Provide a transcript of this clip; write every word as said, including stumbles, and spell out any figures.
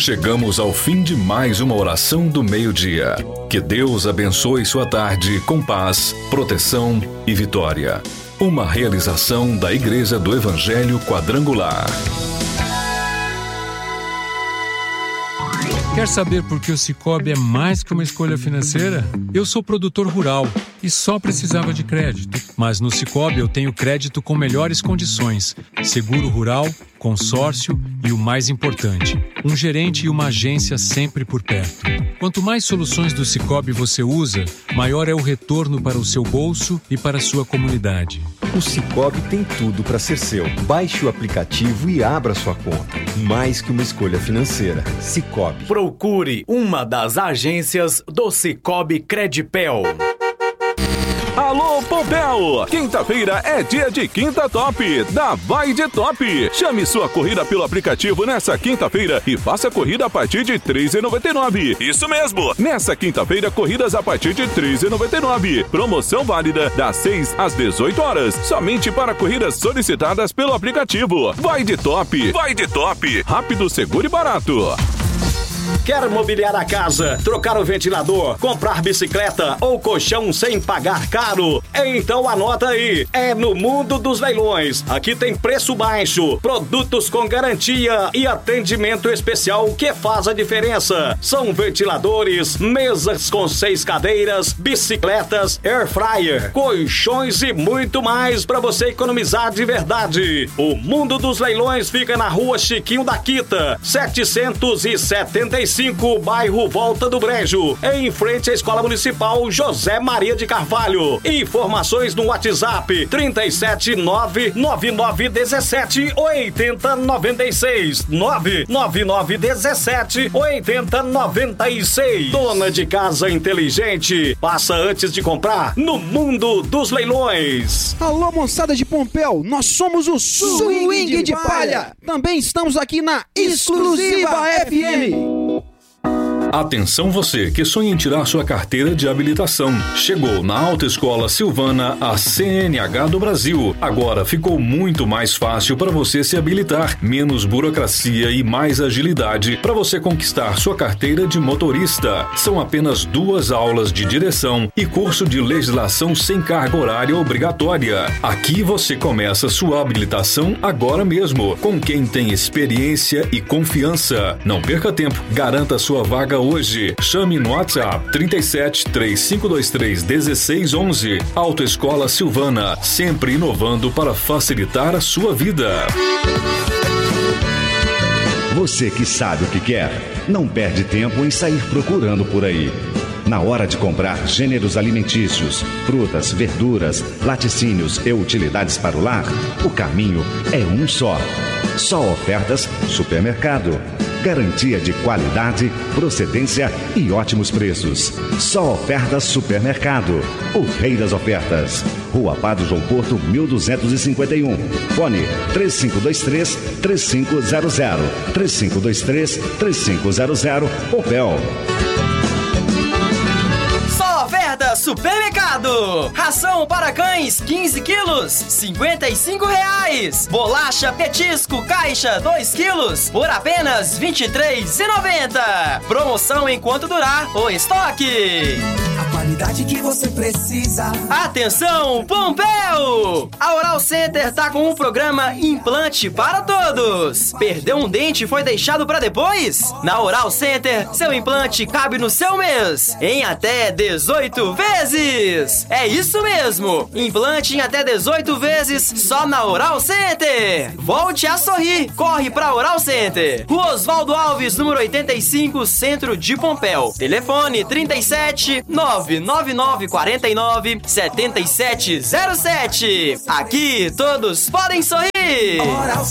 Chegamos ao fim de mais uma oração do meio-dia. Que Deus abençoe sua tarde com paz, proteção e vitória. Uma realização da Igreja do Evangelho Quadrangular. Quer saber por que o Sicoob é mais que uma escolha financeira? Eu sou produtor rural e só precisava de crédito. Mas no Sicoob eu tenho crédito com melhores condições, seguro rural, consórcio e o mais importante, um gerente e uma agência sempre por perto. Quanto mais soluções do Sicoob você usa, maior é o retorno para o seu bolso e para a sua comunidade. O Sicoob tem tudo para ser seu. Baixe o aplicativo e abra sua conta. Mais que uma escolha financeira. Sicoob. Procure uma das agências do Sicoob Credipel. Alô, Pompeu! Quinta-feira é dia de Quinta Top, da Vai de Top. Chame sua corrida pelo aplicativo nessa quinta-feira e faça corrida a partir de três reais e noventa e nove centavos. Isso mesmo! Nessa quinta-feira, corridas a partir de três reais e noventa e nove centavos. Promoção válida das seis às dezoito horas, somente para corridas solicitadas pelo aplicativo. Vai de Top! Vai de Top! Rápido, seguro e barato. Quer mobiliar a casa, trocar o ventilador, comprar bicicleta ou colchão sem pagar caro? Então anota aí, é no Mundo dos Leilões. Aqui tem preço baixo, produtos com garantia e atendimento especial que faz a diferença. São ventiladores, mesas com seis cadeiras, bicicletas, air fryer, colchões e muito mais para você economizar de verdade. O Mundo dos Leilões fica na Rua Chiquinho da Quita, setecentos e setenta e cinco, bairro Volta do Brejo, em frente à Escola Municipal José Maria de Carvalho. Informações no WhatsApp trinta e sete, nove nove nove dezessete, oitenta noventa e seis, nove nove nove dezessete, oitenta noventa e seis. Dona de casa inteligente, passa antes de comprar no Mundo dos Leilões. Alô, moçada de Pompeu, nós somos o Swing, Swing de, de Palha. Também estamos aqui na Exclusiva F M. Atenção você que sonha em tirar sua carteira de habilitação. Chegou na Autoescola Silvana a C N H do Brasil. Agora ficou muito mais fácil para você se habilitar. Menos burocracia e mais agilidade para você conquistar sua carteira de motorista. São apenas duas aulas de direção e curso de legislação sem carga horária obrigatória. Aqui você começa sua habilitação agora mesmo, com quem tem experiência e confiança. Não perca tempo, garanta sua vaga hoje. Chame no WhatsApp trinta e sete, três cinco dois três, dezesseis onze. Autoescola Silvana, sempre inovando para facilitar a sua vida. Você que sabe o que quer, não perde tempo em sair procurando por aí. Na hora de comprar gêneros alimentícios, frutas, verduras, laticínios e utilidades para o lar, o caminho é um só. Só Ofertas Supermercado. Garantia de qualidade, procedência e ótimos preços. Só Ofertas Supermercado. O rei das ofertas. Rua Padre João Porto, mil duzentos e cinquenta e um. Fone três cinco dois três, três cinco zero zero. três cinco dois três, três cinco zero zero. Opel. Supermercado. Ração para cães quinze quilos, cinquenta e cinco reais. Bolacha petisco caixa dois quilos por apenas vinte e três reais e noventa centavos. Promoção enquanto durar o estoque. A qualidade que você precisa. Atenção, Pompeu! A Oral Center tá com um programa Implante para Todos. Perdeu um dente e foi deixado para depois? Na Oral Center, seu implante cabe no seu mês em até dezoito vezes. É isso mesmo. Implante em até dezoito vezes só na Oral Center. Volte a sorrir. Corre pra Oral Center. Rua Oswaldo Alves, número oitenta e cinco, Centro de Pompeu. Telefone trinta e sete, nove nove nove quatro nove, sete sete zero sete. Aqui todos podem sorrir. Oral